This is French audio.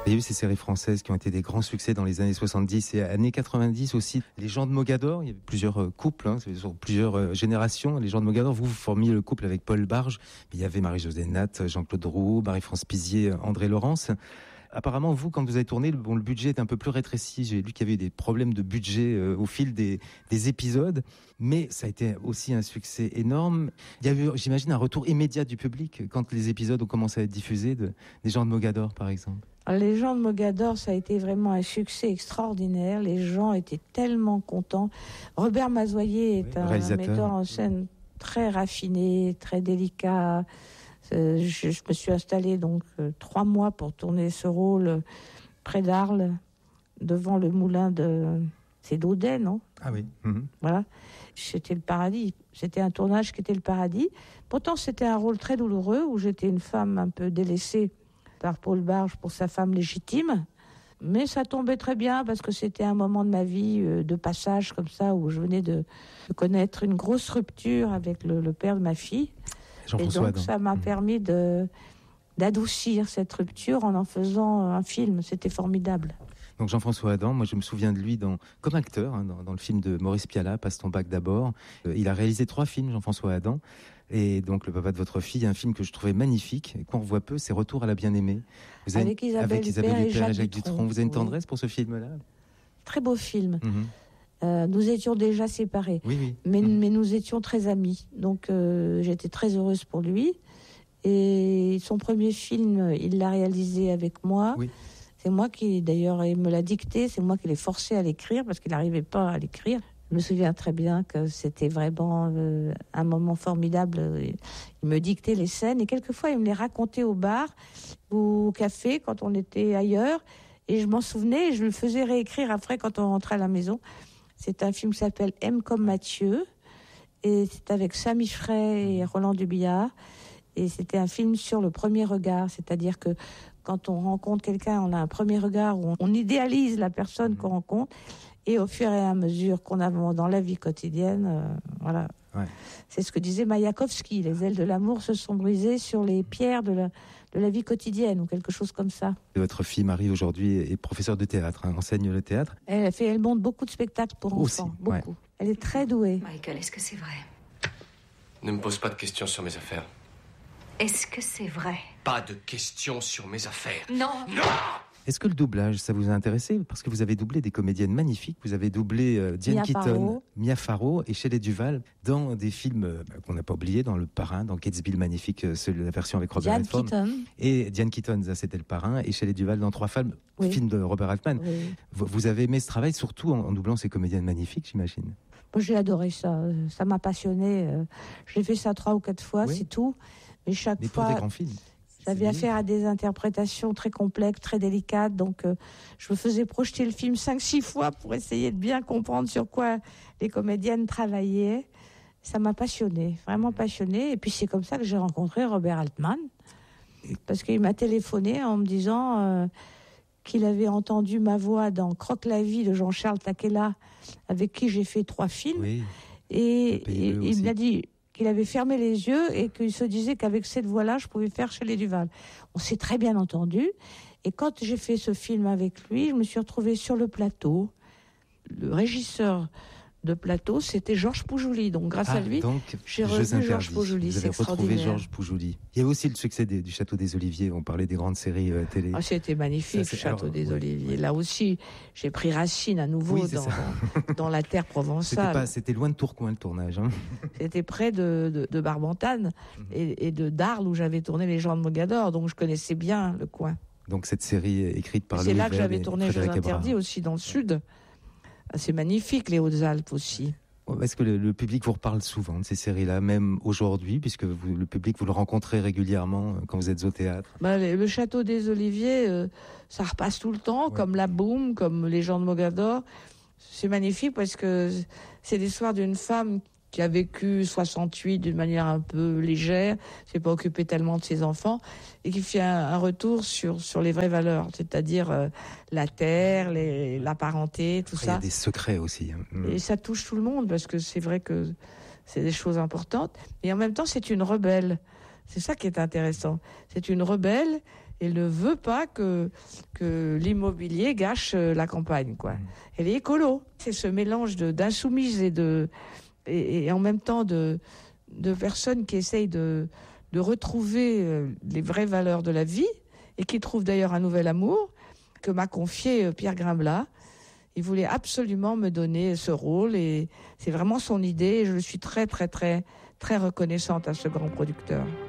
Il y a eu ces séries françaises qui ont été des grands succès dans les années 70 et années 90 aussi. Les gens de Mogador, il y avait plusieurs couples, sur plusieurs générations. Les gens de Mogador, vous formiez le couple avec Paul Barge. Il y avait Marie-Josée Natte, Jean-Claude Roux, Marie-France Pizier, André Laurence. Apparemment, vous, quand vous avez tourné, le budget est un peu plus rétréci. J'ai lu qu'il y avait eu des problèmes de budget au fil des épisodes. Mais ça a été aussi un succès énorme. Il y a eu, j'imagine, un retour immédiat du public quand les épisodes ont commencé à être diffusés des gens de Mogador, par exemple. Les gens de Mogador, ça a été vraiment un succès extraordinaire. Les gens étaient tellement contents. Robert Mazoyer est un metteur en scène très raffiné, très délicat. Je me suis installée donc 3 mois pour tourner ce rôle près d'Arles, devant le moulin c'est d'Audet, non ? Ah oui. Voilà. C'était le paradis. C'était un tournage qui était le paradis. Pourtant, c'était un rôle très douloureux où j'étais une femme un peu délaissée par Paul Barge pour sa femme légitime. Mais ça tombait très bien parce que c'était un moment de ma vie de passage comme ça où je venais de connaître une grosse rupture avec le père de ma fille. Jean-François Et donc ça m'a permis d'adoucir cette rupture en faisant un film. C'était formidable. Donc Jean-François Adam, moi je me souviens de lui comme acteur dans le film de Maurice Pialat, Passe ton bac d'abord. Il a réalisé 3 films, Jean-François Adam. Et donc Le papa de votre fille, un film que je trouvais magnifique et qu'on revoit peu, c'est Retour à la bien-aimée. Avec Isabelle Huppert et Jacques Dutronc. Vous avez une tendresse pour ce film-là ? Très beau film. Nous étions déjà séparés, mais nous étions très amis. Donc j'étais très heureuse pour lui. Et son premier film, il l'a réalisé avec moi. Oui. C'est moi qui, d'ailleurs, il me l'a dicté. C'est moi qui l'ai forcé à l'écrire parce qu'il n'arrivait pas à l'écrire. Je me souviens très bien que c'était vraiment un moment formidable. Il me dictait les scènes et quelquefois il me les racontait au bar ou au café quand on était ailleurs. Et je m'en souvenais et je le faisais réécrire après quand on rentrait à la maison. C'est un film qui s'appelle M comme Mathieu et c'est avec Samy Frey et Roland Dubillard. Et c'était un film sur le premier regard, c'est-à-dire que quand on rencontre quelqu'un, on a un premier regard où on idéalise la personne qu'on rencontre. Et au fur et à mesure qu'on avance dans la vie quotidienne, voilà. Ouais. C'est ce que disait Maïakovsky, les ailes de l'amour se sont brisées sur les pierres de la vie quotidienne, ou quelque chose comme ça. Votre fille Marie, aujourd'hui, est professeure de théâtre, enseigne le théâtre. Elle monte beaucoup de spectacles pour enfants, beaucoup. Ouais. Elle est très douée. Michael, est-ce que c'est vrai ? Ne me pose pas de questions sur mes affaires. Est-ce que c'est vrai ? Pas de questions sur mes affaires. Non. Non ! Est-ce que le doublage, ça vous a intéressé ? Parce que vous avez doublé des comédiennes magnifiques. Vous avez doublé Diane Keaton, Mia Farrow et Shelley Duvall dans des films qu'on n'a pas oubliés, dans Le Parrain, dans Gatsby le Magnifique, la version avec Robert Redford. Et Diane Keaton, ça c'était Le Parrain, et Shelley Duvall dans 3 femmes, film de Robert Altman. Oui. Vous avez aimé ce travail, surtout en doublant ces comédiennes magnifiques, j'imagine. Moi, j'ai adoré ça. Ça m'a passionné. J'ai fait ça 3 ou 4 fois, c'est tout. Mais chaque fois. Pour des grands films. J'avais affaire à des interprétations très complexes, très délicates, donc je me faisais projeter le film 5-6 fois pour essayer de bien comprendre sur quoi les comédiennes travaillaient. Ça m'a passionnée, vraiment passionnée. Et puis c'est comme ça que j'ai rencontré Robert Altman, parce qu'il m'a téléphoné en me disant qu'il avait entendu ma voix dans Croque-la-vie de Jean-Charles Taquella, avec qui j'ai fait 3 films. Oui. Et il m'a dit qu'il avait fermé les yeux et qu'il se disait qu'avec cette voix-là, je pouvais faire Shelley Duvall. On s'est très bien entendu. Et quand j'ai fait ce film avec lui, je me suis retrouvée sur le plateau. Le régisseur de plateau, c'était Georges Poujouli. Donc, grâce à lui, j'ai revu Georges Poujouli. Vous avez retrouvé Georges Poujouli. Il y a aussi le succès du Château des Oliviers. On parlait des grandes séries télé. Ah, c'était magnifique, le Château des Oliviers. Oui. Là aussi, j'ai pris racine à nouveau dans la terre provençale. C'était loin de Tourcoing, le tournage. Hein. C'était près de Barbantane et de d'Arles, où j'avais tourné Les gens de Mogador. Donc, je connaissais bien le coin. Donc, cette série écrite par Louis C'est là Verne que j'avais tourné Jeux interdits Ebrard. aussi, dans le sud. C'est magnifique, les Hautes-Alpes aussi. Est-ce que le public vous reparle souvent de ces séries-là, même aujourd'hui, puisque le public, vous le rencontrez régulièrement quand vous êtes au théâtre ? Le Château des Oliviers, ça repasse tout le temps, comme La Boum, comme Les gens de Mogador. C'est magnifique parce que c'est l'histoire d'une femme qui a vécu 68 d'une manière un peu légère, s'est pas occupée tellement de ses enfants, et qui fait un retour sur les vraies valeurs, c'est-à-dire la terre, la parenté, tout ça. Il y a des secrets aussi. Et ça touche tout le monde, parce que c'est vrai que c'est des choses importantes. Et en même temps, c'est une rebelle. C'est ça qui est intéressant. C'est une rebelle et ne veut pas que l'immobilier gâche la campagne, quoi. Elle est écolo. C'est ce mélange d'insoumise et en même temps de personnes qui essayent de retrouver les vraies valeurs de la vie et qui trouvent d'ailleurs un nouvel amour que m'a confié Pierre Grimblat. Il voulait absolument me donner ce rôle et c'est vraiment son idée et je suis très, très, très, très reconnaissante à ce grand producteur.